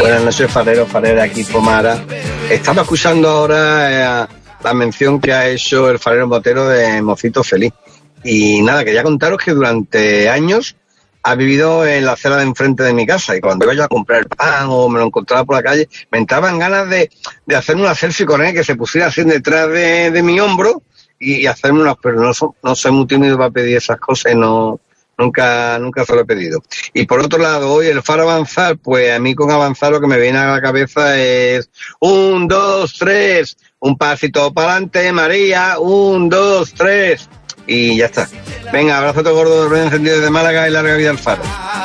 Buenas noches, farero, aquí Pomara. Estaba escuchando ahora la mención que ha hecho el farero Motero de Mocito Feliz. Y nada, quería contaros que durante años ha vivido en la acera de enfrente de mi casa, y cuando iba yo a comprar el pan o me lo encontraba por la calle, me entraban ganas de hacerme una selfie con él, que se pusiera así detrás de mi hombro y hacerme unas, pero no soy muy tímido para pedir esas cosas, y nunca se lo he pedido. Y por otro lado, hoy el faro avanzar, pues a mí con avanzar lo que me viene a la cabeza es 1, 2, 3, un pasito para adelante, María, 1, 2, 3, y ya está. Venga, abrazo todo gordo, encendido desde Málaga y larga vida al faro.